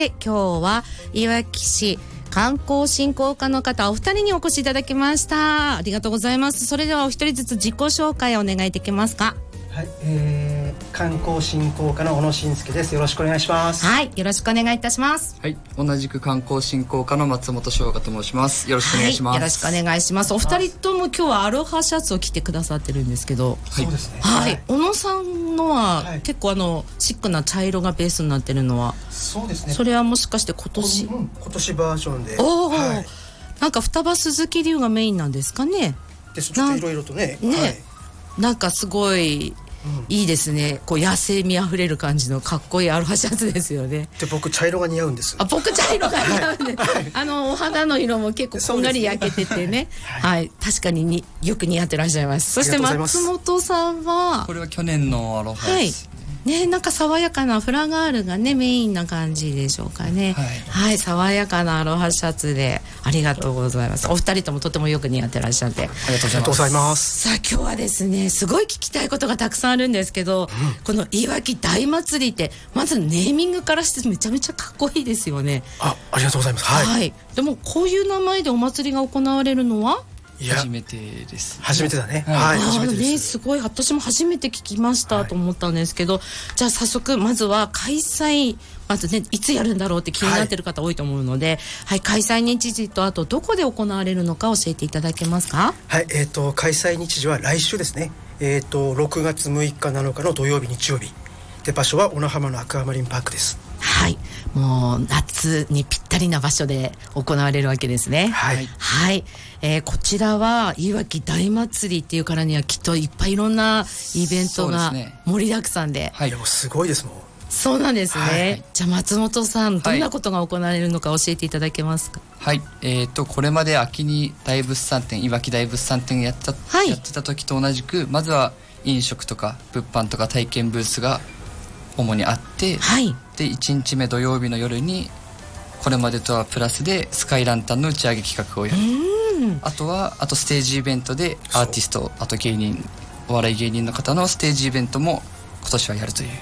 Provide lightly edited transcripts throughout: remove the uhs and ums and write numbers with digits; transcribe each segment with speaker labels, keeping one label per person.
Speaker 1: 今日はいわき市観光振興課の方お二人にお越しいただきました。ありがとうございます。それではお一人ずつ自己紹介をお願いできますか。
Speaker 2: はい、観光振興課の小野伸介です。よろしくお願いします。
Speaker 1: はい、よろしくお願いいたします。
Speaker 3: はい、同じく観光振興課の松本翔吾と申します。よろしくお願いします。
Speaker 1: はい、よろしくお願いします。お二人とも今日はアロハシャツを着てくださってるんですけど、
Speaker 2: そうですね。
Speaker 1: はい、小野さんのは、結構シックな茶色がベースになってるのは、
Speaker 2: そうですね。
Speaker 1: それはもしかして今年
Speaker 2: バージョンで、
Speaker 1: なんか双葉鈴木流がメインなんですかね。
Speaker 2: です。ちょっといろいろとね、
Speaker 1: なんかすごいいいですね。こう野生味あふれる感じのかっこいいアロハシャツですよね。
Speaker 2: で、僕茶色が似合うんです。
Speaker 1: 僕茶色が似合うんで、お肌の色も結構こんがり焼けててね。はい、確かによく似合ってらっしゃいます。そして松本さんは
Speaker 3: これは去年のアロハです。
Speaker 1: ね、なんか爽やかなフラガールがねメインな感じでしょうかね。はい、爽やかなアロハシャツでありがとうございます。お二人ともとてもよく似合ってらっしゃって、
Speaker 2: ありがとうございます。
Speaker 1: さあ今日はですね、すごい聞きたいことがたくさんあるんですけど、このいわき大祭りってまずネーミングからしてめちゃめちゃかっこいいですよね。
Speaker 2: ありがとうございます。はい。
Speaker 1: でもこういう名前でお祭りが行われるのは
Speaker 3: 初めてです。
Speaker 2: 初めてだね。はい、初めてです。
Speaker 1: すごい、私も初めて聞きましたと思ったんですけど、じゃあ早速まずは開催、まずねいつやるんだろうって気になってる方多いと思うので、開催日時とあとどこで行われるのか教えていただけますか。
Speaker 2: はい、開催日時は来週ですね。6月6日7日の土曜日日曜日で、場所は小名浜のアクアマリンパークです。
Speaker 1: はい、もう夏にぴったりな場所で行われるわけですね。はい、こちらはいわき大祭りっていうからにはきっといっぱいいろんなイベントが盛りだくさんで、
Speaker 2: もうすごいですもん。
Speaker 1: そうなんですね。じゃあ松本さん、どんなことが行われるのか教えていただけますか。
Speaker 3: はい、これまで秋に大物産展、いわき大物産展やってた時と同じく、まずは飲食とか物販とか体験ブースが主にあって、で1日目土曜日の夜にこれまでとはプラスでスカイランタンの打ち上げ企画をやる。あとステージイベントでアーティスト、あと芸人、お笑い芸人の方のステージイベントも今年はやるという、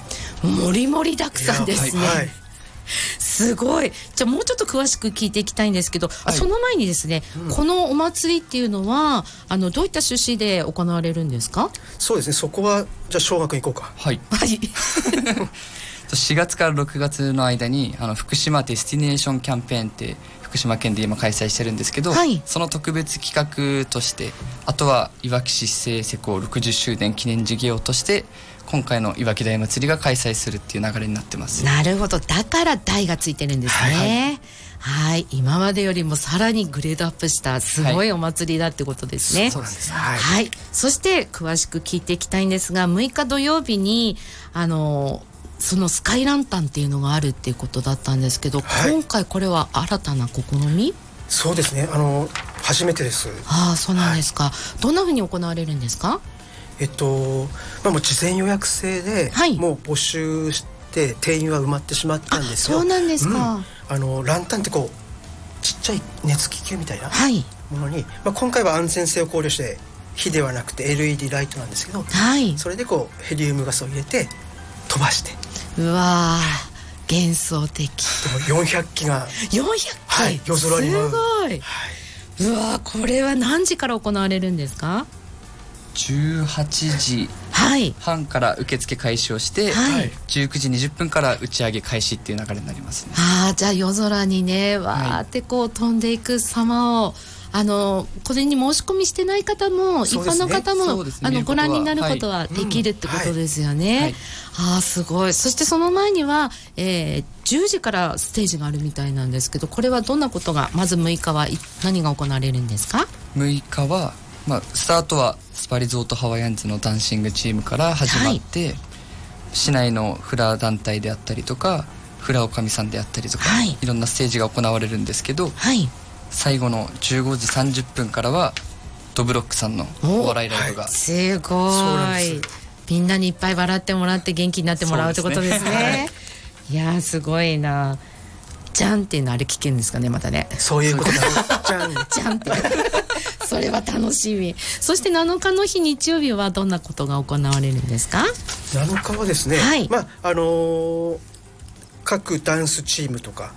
Speaker 1: もりもりだくさんですね。すごい。じゃあもうちょっと詳しく聞いていきたいんですけど、その前にですね、このお祭りっていうのはどういった趣旨で行われるんですか。
Speaker 2: そうですね、そこはじゃあ小学行こうか。
Speaker 3: 4月から6月の間に福島デスティネーションキャンペーンって福島県で今開催してるんですけど、その特別企画として、あとはいわき市政施行60周年記念事業として今回のいわき大祭りが開催するっていう流れになってます。
Speaker 1: なるほど、だから大がついてるんですね。今までよりもさらにグレードアップしたすごいお祭りだってことですね。
Speaker 2: そうなんです。
Speaker 1: そして詳しく聞いていきたいんですが、6日土曜日にそのスカイランタンっていうのがあるっていうことだったんですけど、今回これは新たな試み。
Speaker 2: そうですね、初めてです。
Speaker 1: そうなんですか。どんなふうに行われるんですか。
Speaker 2: もう事前予約制で、もう募集して定員は埋まってしまったんですよ。
Speaker 1: そうなんですか。
Speaker 2: ランタンってこうちっちゃい熱気球みたいなものに、今回は安全性を考慮して火ではなくて LED ライトなんですけど、それでこうヘリウムガスを入れて飛ばして、
Speaker 1: うわー、幻想的。
Speaker 2: でも400機が夜空に
Speaker 1: すごい。うわー、これは何時から行われるんですか。
Speaker 3: 18時半から受付開始をして、19時20分から打ち上げ開始っていう流れになりますね。
Speaker 1: じゃあ夜空にねわーってこう飛んでいく様をこれに申し込みしてない方も、一般の方もご覧になることはできるってことですよね。すごい。そしてその前には、10時からステージがあるみたいなんですけど、これはどんなことが、まず6日は何が行われるんですか。
Speaker 3: 6日は、スタートはスパリゾートハワイアンズのダンシングチームから始まって、市内のフラ団体であったりとかフラおかみさんであったりとか、いろんなステージが行われるんですけど、最後の15時30分からはドブロックさんのお笑いライブが、
Speaker 1: すごい。みんなにいっぱい笑ってもらって元気になってもらうってことですね。いやすごいな。じゃんっていうのあれ聞けるんですかね、またね。
Speaker 2: そういうことだ。
Speaker 1: じゃんってそれは楽しみ。そして7日の日日曜日はどんなことが行われるんですか。
Speaker 2: 7日はですね、 各ダンスチームとか